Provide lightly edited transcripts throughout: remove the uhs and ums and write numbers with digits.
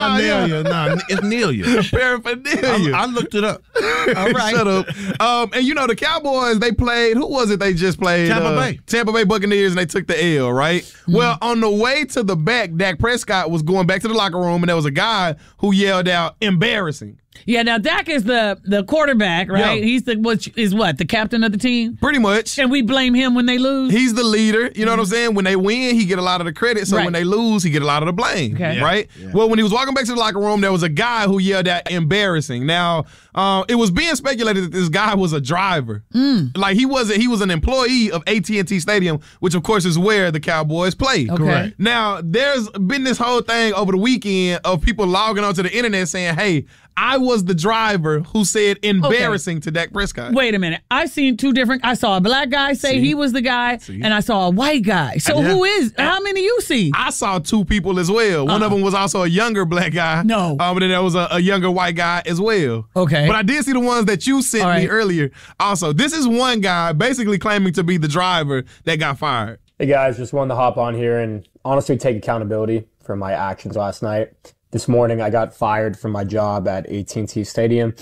Paraphernalia. Nah, it's Nelia. Paraphernalia. I looked it up. All right. Shut up. And you know, the Cowboys, they played, who was it they just played? Tampa Bay Buccaneers, and they took the L, right? Mm-hmm. Well, on the way to the back, Dak Prescott was going back to the locker room, and there was a guy who yelled out, embarrassing. Yeah, now Dak is the quarterback, right? Yeah. He's the captain of the team? Pretty much. And we blame him when they lose? He's the leader. You know what I'm saying? When they win, he get a lot of the credit. So when they lose, he get a lot of the blame. Okay. Right? Yeah. Well, when he was walking back to the locker room, there was a guy who yelled out embarrassing. Now, it was being speculated that this guy was a driver. Like he was an employee of AT&T Stadium, which of course is where the Cowboys play. Okay. Correct. Now, there's been this whole thing over the weekend of people logging onto the internet saying, hey, I was the driver who said embarrassing to Dak Prescott. Wait a minute. I've seen two different. I saw a black guy say he was the guy, and I saw a white guy. So who is? How many you see? I saw two people as well. One of them was also a younger black guy. No. But then there was a younger white guy as well. Okay. But I did see the ones that you sent me earlier. Also, this is one guy basically claiming to be the driver that got fired. Hey guys, just wanted to hop on here and honestly take accountability for my actions last night. This morning, I got fired from my job at AT&T Stadium.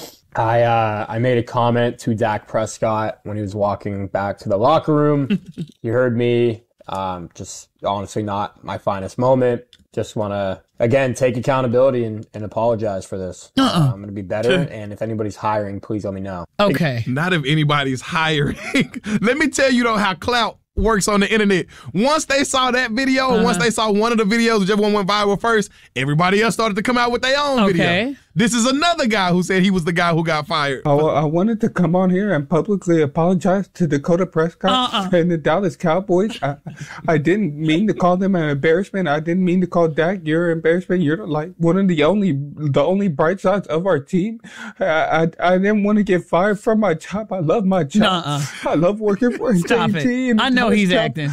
I made a comment to Dak Prescott when he was walking back to the locker room. He heard me. Just honestly not my finest moment. Just want to, again, take accountability and apologize for this. I'm going to be better, and if anybody's hiring, please let me know. Okay. Not if anybody's hiring. Let me tell you, though, how clout works on the internet. Once they saw that video, once they saw one of the videos, whichever one went viral first, everybody else started to come out with their own video. This is another guy who said he was the guy who got fired. I wanted to come on here and publicly apologize to Dakota Prescott and the Dallas Cowboys. I didn't mean to call them an embarrassment. I didn't mean to call Dak your embarrassment. You're like one of the only bright spots of our team. I didn't want to get fired from my job. I love my job. I love working for AT&T. I know he's acting.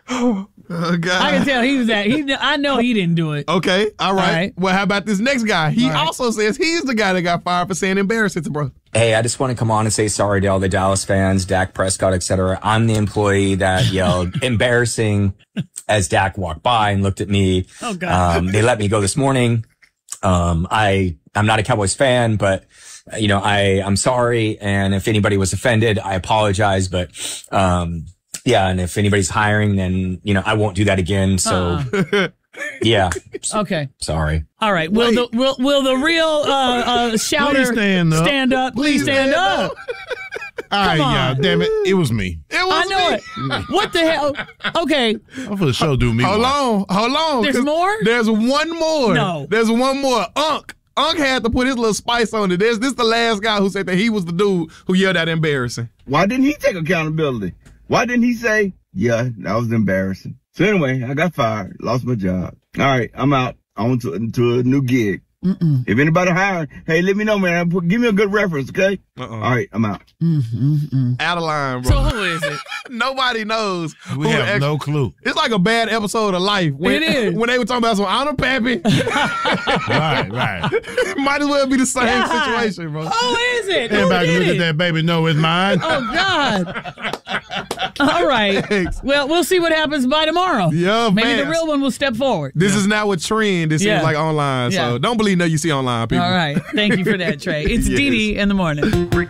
Oh, God. I can tell he was I know he didn't do it. Okay, all right. Well, how about this next guy? He also says he's the guy that got fired for saying embarrassing to bro. Hey, I just want to come on and say sorry to all the Dallas fans, Dak Prescott, etc. I'm the employee that yelled embarrassing as Dak walked by and looked at me. Oh, God. They let me go this morning. I'm not a Cowboys fan, but you know, I'm sorry. And if anybody was offended, I apologize. But, yeah, and if anybody's hiring, then, you know, I won't do that again. So, yeah. Okay. Sorry. All right. Will the real shouter stand up? Please stand up. All right, y'all. Damn it. It was me. I know it. What the hell? Okay. I'm for the show do me. Hold on. There's more? There's one more. No. There's one more. Unc had to put his little spice on it. This is the last guy who said that he was the dude who yelled out embarrassing. Why didn't he take accountability? Why didn't he say, yeah, that was embarrassing? So anyway, I got fired, lost my job. All right, I'm out. On to a new gig. If anybody hiring, hey, let me know, man. Give me a good reference, okay? All right, I'm out. Out of line, bro. So who is it? Nobody knows. We have no clue. It's like a bad episode of Life. It is. When they were talking about some honor pappy. Right. Might as well be the same situation, bro. Who is it? Everybody Who look did at that baby, know it's mine. Oh, God. All right. Thanks. Well, we'll see what happens by tomorrow. Yeah, Maybe the real one will step forward. This is now a trend. This seems like online. Yeah. So don't believe nothing you see online, people. All right. Thank you for that, Trey. It's Dee Dee in the morning.